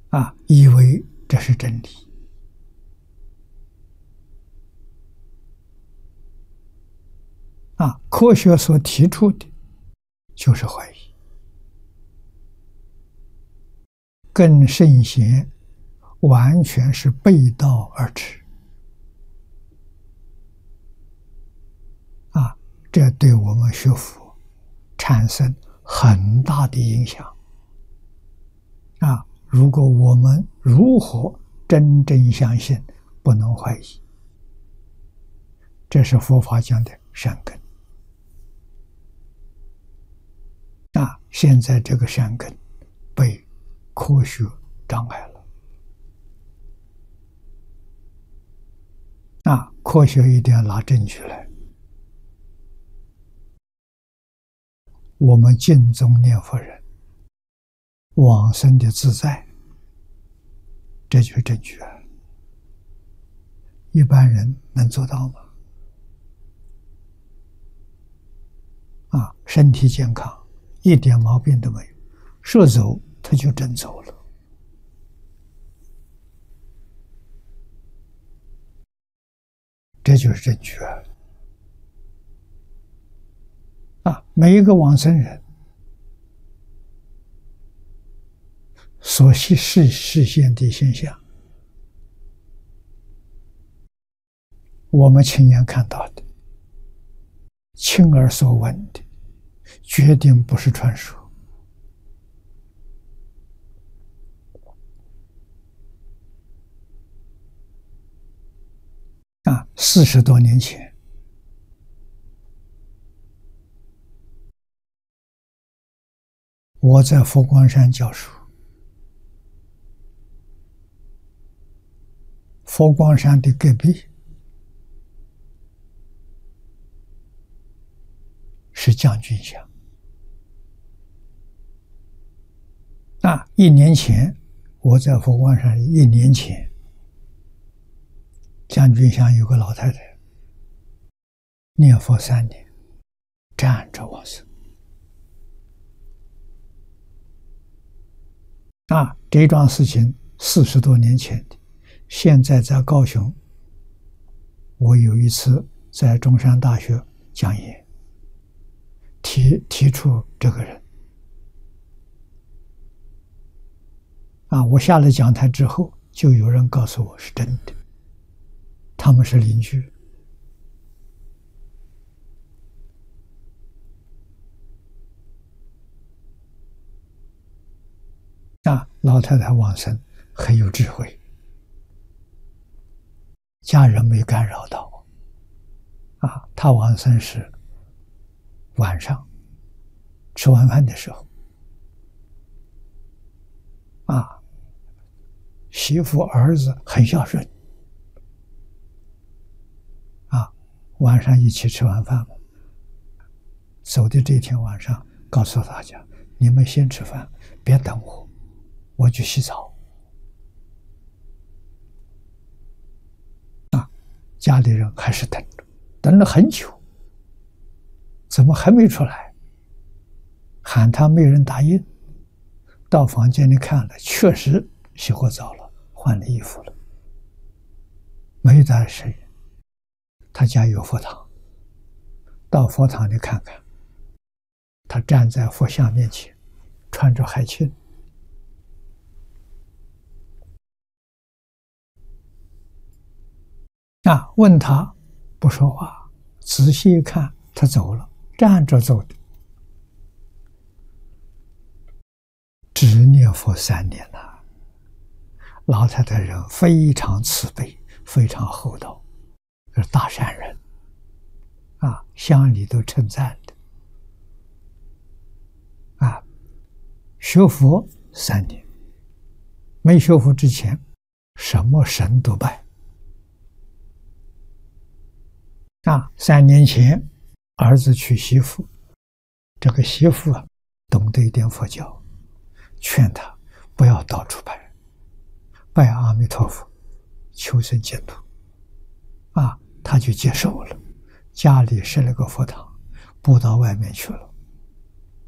以为这是真理科学所提出的就是怀疑，跟圣贤完全是背道而驰这对我们学佛产生很大的影响如果我们如何真正相信，不能怀疑，这是佛法讲的善根现在这个善根被科学障碍了科学一定要拿证据来。我们敬宗念佛人往生的自在，这就是证据一般人能做到吗？身体健康，一点毛病都没有，说走他就真走了这就是证据每一个往生人所实现的现象，我们亲眼看到的，亲耳所闻的，决定不是传说40多年前，我在佛光山教书，佛光山的隔壁是将军乡1年前，我在佛光山1年前，将军乡有个老太太念佛3年，站着往生这桩事情40多年前的，现在在高雄，我有一次在中山大学讲演，提出这个人我下了讲台之后，就有人告诉我是真的，他们是邻居老太太往生很有智慧，家人没干扰到她往生是晚上吃完饭的时候媳妇儿子很孝顺晚上一起吃完饭嘛，走的这天晚上告诉大家，你们先吃饭，别等我，我去洗澡家里人还是等了很久，怎么还没出来？喊他没人答应，到房间里看了，确实洗过澡了，换了衣服了，没大声音。他家有佛堂，到佛堂里看看，他站在佛像面前，穿着海青问他不说话，仔细一看，他走了，站着走的，只念佛3年了。老太太人非常慈悲，非常厚道，是大善人乡里都称赞的学佛3年，没学佛之前什么神都拜3年前儿子娶媳妇，这个媳妇懂得一点佛教，劝他不要到处拜阿弥陀佛，求生净土他就接受了，家里设了个佛堂，不到外面去了。